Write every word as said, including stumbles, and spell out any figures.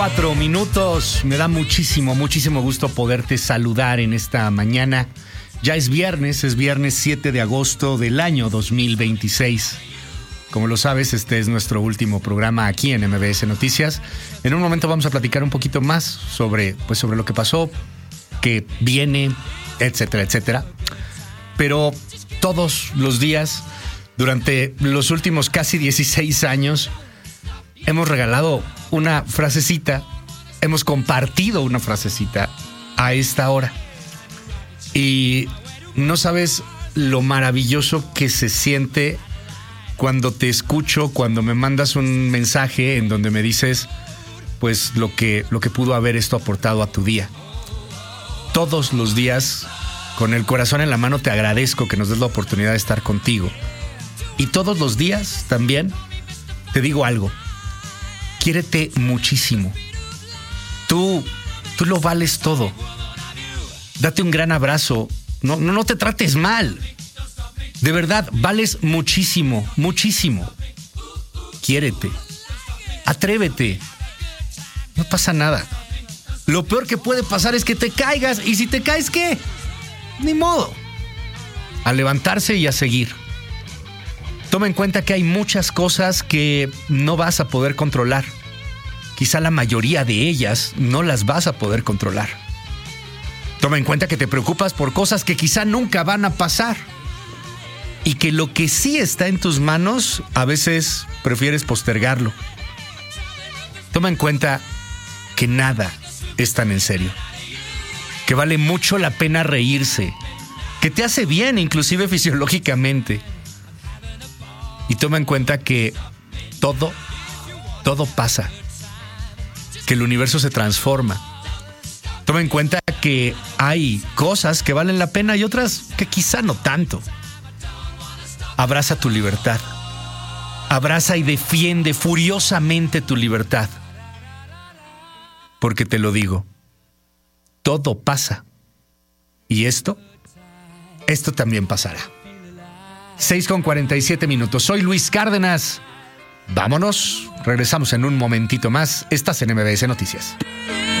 Cuatro minutos. Me da muchísimo, muchísimo gusto poderte saludar en esta mañana. Ya es viernes, es viernes siete de agosto del año dos mil veintiséis. Como lo sabes, este es nuestro último programa aquí en M B S Noticias. En un momento vamos a platicar un poquito más sobre, pues, sobre lo que pasó, que viene, etcétera, etcétera. Pero todos los días, durante los últimos casi dieciséis años, hemos regalado una frasecita, hemos compartido una frasecita a esta hora. Y no sabes lo maravilloso que se siente cuando te escucho, cuando me mandas un mensaje en donde me dices, pues, lo que, lo que pudo haber esto aportado a tu día. Todos los días, con el corazón en la mano, te agradezco que nos des la oportunidad de estar contigo. Y todos los días también te digo algo. Quiérete muchísimo. Tú, tú lo vales todo. Date un gran abrazo. No, no, no te trates mal. De verdad, vales muchísimo, muchísimo. Quiérete. Atrévete. No pasa nada. Lo peor que puede pasar es que te caigas. Y si te caes, ¿qué? Ni modo. A levantarse y a seguir. Toma en cuenta que hay muchas cosas que no vas a poder controlar. Quizá la mayoría de ellas no las vas a poder controlar. Toma en cuenta que te preocupas por cosas que quizá nunca van a pasar. Y que lo que sí está en tus manos, a veces prefieres postergarlo. Toma en cuenta que nada es tan en serio. Que vale mucho la pena reírse. Que te hace bien, inclusive fisiológicamente. Y toma en cuenta que todo, todo pasa. Que el universo se transforma. Toma en cuenta que hay cosas que valen la pena y otras que quizá no tanto. Abraza tu libertad. Abraza y defiende furiosamente tu libertad. Porque te lo digo, todo pasa. Y esto, esto también pasará. seis con cuarenta y siete minutos. Soy Luis Cárdenas. Vámonos. Regresamos en un momentito más. Estás en M B S Noticias.